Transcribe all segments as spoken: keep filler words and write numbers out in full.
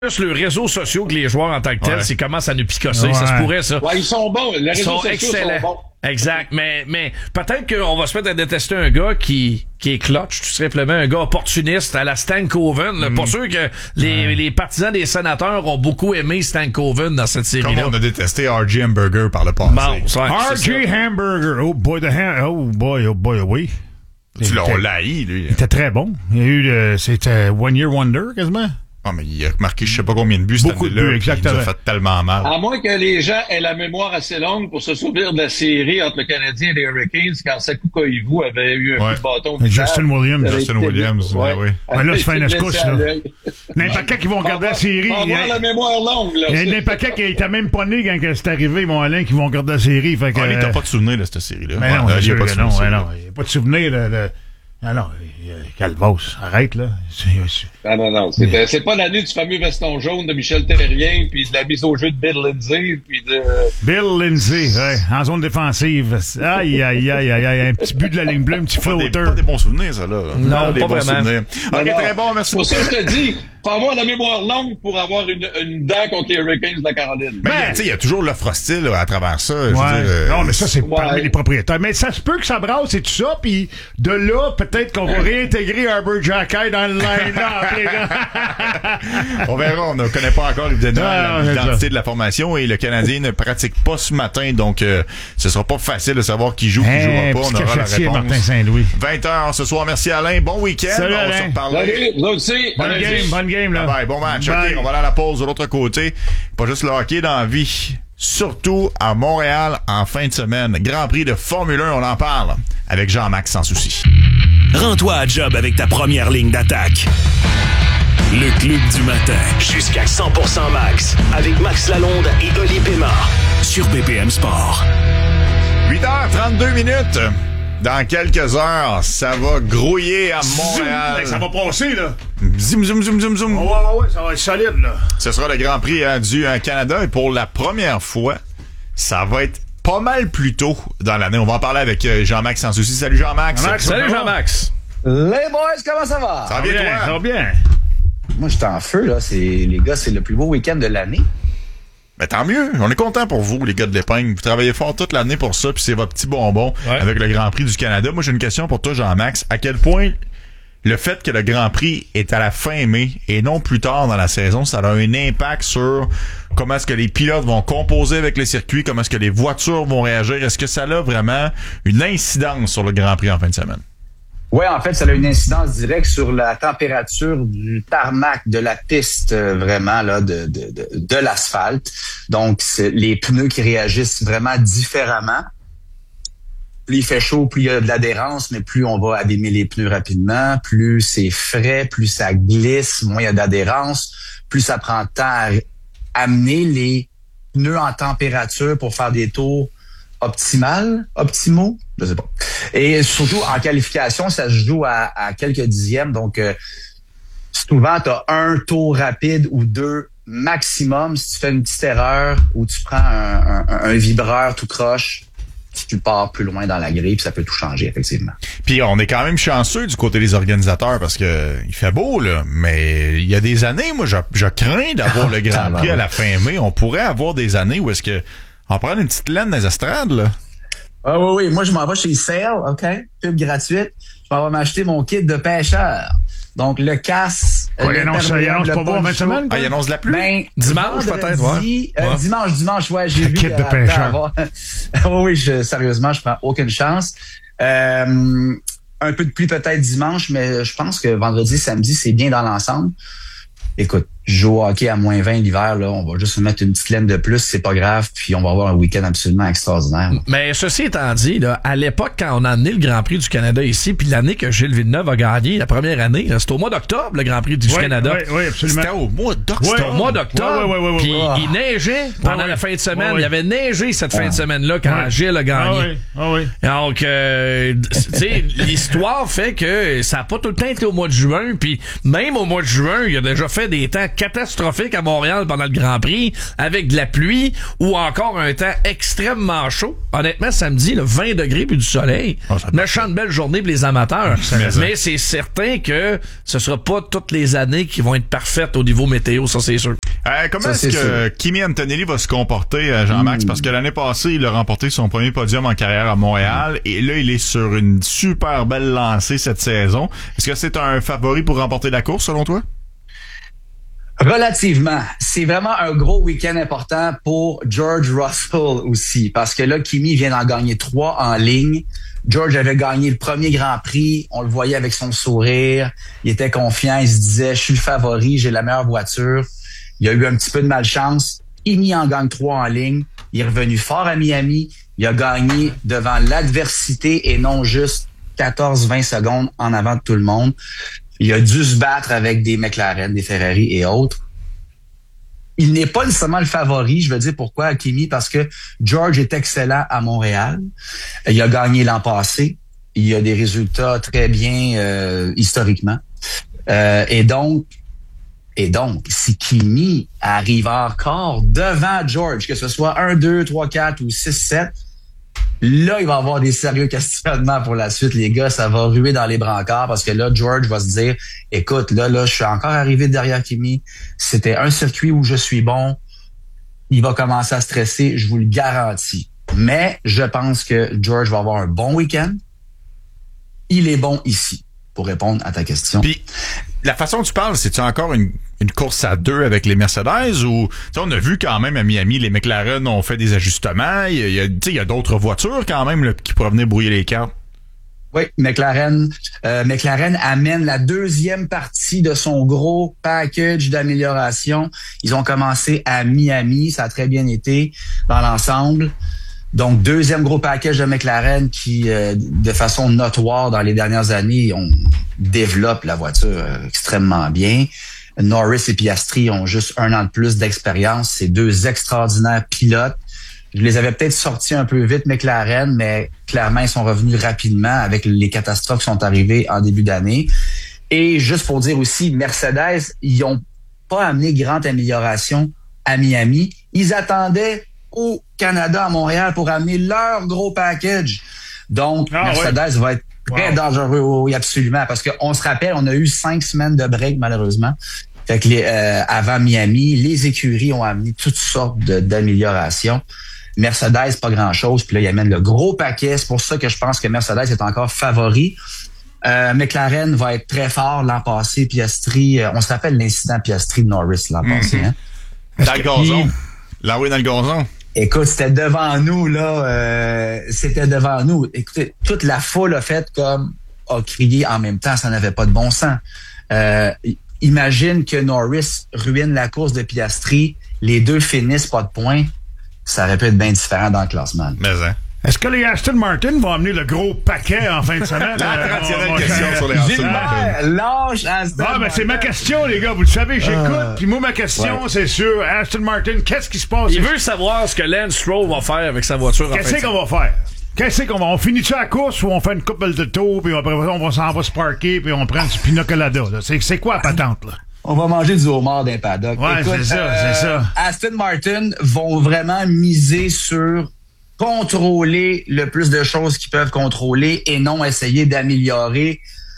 Plus le réseau social que les joueurs en tant que tel, ouais. c'est comment ça nous picosser. Ouais. Ça se pourrait, ça. Ouais, ils sont bons. Les réseaux sont sociaux excellents. sont bons. Exact. Mais, mais peut-être qu'on va se mettre à détester un gars qui, qui est clutch, tout simplement un gars opportuniste à la Stan Coven. Mm. Pas sûr que les, ouais. les partisans des sénateurs ont beaucoup aimé Stan Coven dans cette série-là. Comme on a détesté R J Hamburger par le passé. Bon, R J Hamburger. Oh boy, the ham- oh boy, oh boy, oui. Tu l'as, on l'a haï, lui. Il était très bon. Il y a eu, le, c'était One Year Wonder, quasiment. Ah, mais il a marqué je sais pas combien de buts cette Beaucoup de année-là, buts, exactement. Il nous a fait tellement mal. À moins que les gens aient la mémoire assez longue pour se souvenir de la série entre le Canadien et les Hurricanes quand Saku Koivu avait eu un ouais. coup de bâton. Justin Williams. Justin Williams, ouais, oui. Ouais, là, c'est fin de couche, là. Il y a un paquet qui vont regarder la série. On va avoir la mémoire longue, là. Il y a un paquet qui était même pas né quand c'est arrivé, mon Alain, qui vont regarder la série. Fait que, ah, t'as pas de souvenir de cette série-là. Mais non, il il n'y a pas de souvenir. souvenir. Non, il n'y a pas de souvenir de... de... Ah non, Calvos, arrête, là. C'est, c'est... Non, non, non. C'est, mais... c'est pas l'année du fameux veston jaune de Michel Terrien, puis de la mise au jeu de Bill Lindsay, puis de... Bill Lindsay, ouais, en zone défensive. Aïe, aïe, aïe, aïe, aïe, un petit but de la ligne bleue, un petit flotteur. Pas des bons souvenirs, ça, là. Non, pas, pas des bons vraiment. Souvenirs. Non, ok, non. très bon, merci. Pour ça, je te dis, faut avoir la mémoire longue pour avoir une, une dent contre les Hurricanes de la Caroline. Mais, tu sais, il y a toujours l'offre hostile, là, à travers ça. Je Ouais. veux dire, euh... Non, mais ça, c'est ouais. parmi les propriétaires. Mais ça se peut que ça brasse et tout ça, puis de là, peut-être qu'on va réintégrer Arbor Jackay dans le line-up, les gars. On verra, on ne connaît pas encore évidemment Ah, l'identité de la formation et le Canadien ne pratique pas ce matin, donc euh, ce sera pas facile de savoir qui joue, qui Hey, jouera pas. On aura la réponse. Martin Saint-Louis. vingt heures ce soir. Merci Alain. Bon week-end. Salut, on va Alain. se reparler. Salut, vous aussi. Bonne Allez-y. game, bonne game, là. Bye bye, bon match. Bye. OK, on va aller à la pause de l'autre côté. Pas juste le hockey dans la vie. Surtout à Montréal en fin de semaine. Grand Prix de Formule un, on en parle avec Jean-Max sans souci. Rends-toi à job avec ta première ligne d'attaque. Le Club du matin. Jusqu'à cent pour cent max. Avec Max Lalonde et Oli Pémard. Sur B P M Sport. huit heures trente-deux minutes. Dans quelques heures, ça va grouiller à Montréal. Zoom, ça va passer, là. Zoom, zoom, zoom, zoom, zoom. Ouais, ouais, ouais, ça va être solide, là. Ce sera le Grand Prix hein, du hein, Canada et pour la première fois, ça va être pas mal plus tôt dans l'année. On va en parler avec euh, Jean-Max sans souci. Salut Jean-Max. Jean-Max, Salut Jean-Max. Les boys, comment ça va? Ça va bien, toi? Ça va bien. Moi, j'étais en feu, là. C'est, les gars, c'est le plus beau week-end de l'année. Ben, tant mieux. On est content pour vous, les gars de l'épingle. Vous travaillez fort toute l'année pour ça, puis c'est votre petit bonbon Ouais. avec le Grand Prix du Canada. Moi, j'ai une question pour toi, Jean-Max. À quel point le fait que le Grand Prix est à la fin mai et non plus tard dans la saison, ça a un impact sur comment est-ce que les pilotes vont composer avec les circuits, comment est-ce que les voitures vont réagir? Est-ce que ça a vraiment une incidence sur le Grand Prix en fin de semaine? Ouais, en fait, ça a une incidence directe sur la température du tarmac, de la piste, euh, vraiment, là, de, de, de, de l'asphalte. Donc, c'est les pneus qui réagissent vraiment différemment. Plus il fait chaud, plus il y a de l'adhérence, mais plus on va abîmer les pneus rapidement, plus c'est frais, plus ça glisse, moins il y a d'adhérence, plus ça prend de temps à amener les pneus en température pour faire des tours optimales, optimaux, je sais pas. Et surtout, en qualification, ça se joue à, à quelques dixièmes, donc euh, souvent, tu as un tour rapide ou deux maximum. Si tu fais une petite erreur ou tu prends un, un, un vibreur tout croche, si tu pars plus loin dans la grille, puis ça peut tout changer, effectivement. Puis on est quand même chanceux du côté des organisateurs parce que il fait beau, là, mais il y a des années, moi, je, je crains d'avoir le Grand Prix à la fin mai. On pourrait avoir des années où est-ce que on prend une petite laine dans les estrades, là. Ah oui, oui. Moi, je m'en vais chez Sale, OK? Pub gratuite. Je m'en vais m'acheter mon kit de pêcheur. Donc, le casse. Ouais, il annonce, il annonce pas beau en vingt semaines, Ah, il annonce de la pluie? Ben, Dimanche, vendredi, peut-être, ouais. euh, Ouais. Dimanche, dimanche, ouais, j'ai Un vu. kit de euh, pêcheur. avoir- oui, oui, je, sérieusement, je prends aucune chance. Euh, un peu de pluie peut-être dimanche, mais je pense que vendredi, samedi, c'est bien dans l'ensemble. Écoute, je joue au hockey à moins vingt l'hiver, là, on va juste se mettre une petite laine de plus, c'est pas grave, puis on va avoir un week-end absolument extraordinaire. Mais ceci étant dit, là, à l'époque, quand on a amené le Grand Prix du Canada ici, puis l'année que Gilles Villeneuve a gagné, la première année, là, c'était au mois d'octobre, le Grand Prix du Oui, Canada. oui, oui, absolument. C'était au mois d'octobre. C'était au mois d'octobre. Ouais, ouais, ouais, ouais, Puis ouais. il neigeait pendant Ouais, ouais. la fin de semaine. Ouais, ouais. Il y avait neigé cette fin de semaine-là quand Ouais. Gilles a gagné. Ah oui, ah oui. Donc, euh, tu sais, l'histoire fait que ça n'a pas tout le temps été au mois de juin. Puis même au mois de juin, il a déjà fait des temps catastrophique à Montréal pendant le Grand Prix, avec de la pluie ou encore un temps extrêmement chaud. Honnêtement, samedi, le vingt degrés puis du soleil. Oh, Une méchante belle journée pour les amateurs. Mais, Mais c'est certain que ce sera pas toutes les années qui vont être parfaites au niveau météo, ça c'est sûr. Euh, comment Ça, est-ce c'est que sûr. Kimi Antonelli va se comporter, euh, Jean-Max? Mm. Parce que l'année passée, il a remporté son premier podium en carrière à Montréal et là, il est sur une super belle lancée cette saison. Est-ce que c'est un favori pour remporter la course, selon toi? Relativement. C'est vraiment un gros week-end important pour George Russell aussi, parce que là, Kimi vient d'en gagner trois en ligne. George avait gagné le premier Grand Prix. On le voyait avec son sourire. Il était confiant. Il se disait, je suis le favori, j'ai la meilleure voiture. Il a eu un petit peu de malchance. Kimi en gagne trois en ligne. Il est revenu fort à Miami. Il a gagné devant l'adversité et non juste quatorze vingt secondes en avant de tout le monde. Il a dû se battre avec des McLaren, des Ferrari et autres. Il n'est pas nécessairement le favori, je veux dire pourquoi, Kimi, parce que George est excellent à Montréal. Il a gagné l'an passé. Il a des résultats très bien euh, historiquement. Euh, et donc, et donc, si Kimi arrive encore devant George, que ce soit un, deux, trois, quatre ou six, sept, là, il va avoir des sérieux questionnements pour la suite, les gars. Ça va ruer dans les brancards parce que là, George va se dire, écoute, là, là, je suis encore arrivé derrière Kimi. C'était un circuit où je suis bon. Il va commencer à stresser, je vous le garantis. Mais je pense que George va avoir un bon week-end. Il est bon ici, pour répondre à ta question. Puis, la façon dont tu parles, c'est-tu encore une, une course à deux avec les Mercedes ou, tu sais, on a vu quand même à Miami, les McLaren ont fait des ajustements. Il y a, il y a, tu sais, il y a d'autres voitures quand même là, qui pourraient venir brouiller les cartes. Oui, McLaren, euh, McLaren amène la deuxième partie de son gros package d'amélioration. Ils ont commencé à Miami, ça a très bien été dans l'ensemble. Donc, deuxième gros package de McLaren qui, euh, de façon notoire dans les dernières années, on développe la voiture euh, extrêmement bien. Norris et Piastri ont juste un an de plus d'expérience. C'est deux extraordinaires pilotes. Je les avais peut-être sortis un peu vite, McLaren, mais clairement, ils sont revenus rapidement avec les catastrophes qui sont arrivées en début d'année. Et juste pour dire aussi, Mercedes, ils n'ont pas amené grande amélioration à Miami. Ils attendaient au Canada, à Montréal, pour amener leur gros package. Donc, ah, Mercedes ouais. va être très wow. dangereux, oui, absolument. Parce qu'on se rappelle, on a eu cinq semaines de break, malheureusement. Fait que les, euh, avant Miami, les écuries ont amené toutes sortes de, d'améliorations. Mercedes, pas grand-chose. Puis là, ils amènent le gros paquet. C'est pour ça que je pense que Mercedes est encore favori. Euh, McLaren va être très fort l'an passé. Piastri, euh, on se rappelle l'incident Piastri de Norris l'an mm-hmm. passé. Hein? Dans le gazon. L'envoyer dans le gazon. Écoute, c'était devant nous, là. Euh, c'était devant nous. Écoutez, toute la foule a fait comme a crié en même temps. Ça n'avait pas de bon sens. Euh, imagine que Norris ruine la course de Piastri. Les deux finissent pas de points. Ça aurait pu être bien différent dans le classement. Mais hein. Est-ce que les Aston Martin vont amener le gros paquet en fin de semaine? La trentième question cher... sur les Aston Martin. Lâche Aston Ah, ben c'est ma Martin. question, les gars. Vous le savez, j'écoute. Euh, Puis moi, ma question, ouais. c'est sûr. Aston Martin, qu'est-ce qui se passe? Il veut savoir ce que Lance Stroll va faire avec sa voiture en Qu'est-ce fin de qu'on va faire? Qu'est-ce qu'on va... On finit-tu la course ou on fait une couple de tours, puis après on va s'en va se parker, puis on prend du pina colada, là? C'est, c'est quoi la patente, là? On va manger du homard d'un paddock. Ouais, Écoute, c'est ça, euh, c'est ça. Aston Martin vont vraiment miser sur contrôler le plus de choses qu'ils peuvent contrôler et non essayer d'améliorer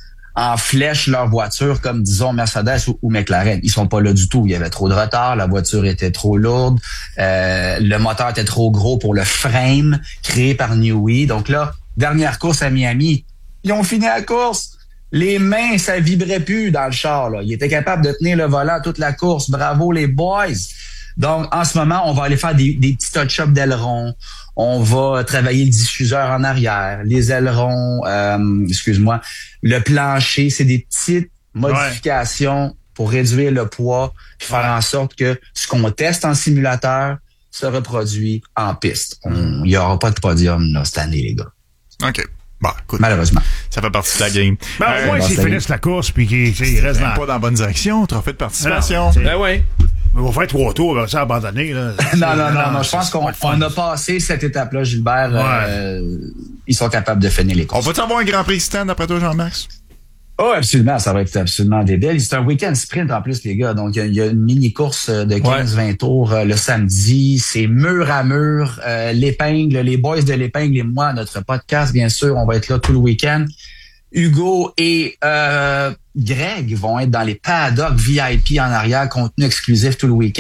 en flèche leur voiture comme, disons, Mercedes ou, ou McLaren. Ils sont pas là du tout. Il y avait trop de retard, la voiture était trop lourde, euh, le moteur était trop gros pour le frame créé par Newey. Donc là, dernière course à Miami, ils ont fini la course. Les mains, ça vibrait plus dans le char, là. Ils étaient capables de tenir le volant toute la course. Bravo, les boys! Donc, en ce moment, on va aller faire des, des petits touch-ups d'ailerons. On va travailler le diffuseur en arrière, les ailerons, euh, excuse-moi, le plancher. C'est des petites modifications ouais. pour réduire le poids, puis faire en sorte que ce qu'on teste en simulateur se reproduit en piste. Il n'y aura pas de podium là, cette année, les gars. OK. Bon, écoute, malheureusement. Ça fait partie de la game. Ben, euh, au moins, bon, s'ils finissent la course, puis qu'ils ils restent dans... pas dans la bonne direction, trophée de participation. Non, Ben oui. Mais on va faire trois tours, on va ça abandonner, là. non, non, non, non, je pense qu'on on a passé cette étape-là, Gilbert. Ouais. Euh, ils sont capables de finir les courses. On va-tu avoir un Grand Prix stand après toi, Jean-Max? Oh, absolument, ça va être absolument débile. C'est un week-end sprint en plus, les gars. Donc, il y, y a une mini-course de quinze vingt ouais. tours euh, le samedi. C'est mur à mur. Euh, l'épingle, les boys de l'épingle et moi, notre podcast, bien sûr, on va être là tout le week-end. Hugo et euh, Greg vont être dans les paddocks V I P en arrière, contenu exclusif tout le week-end.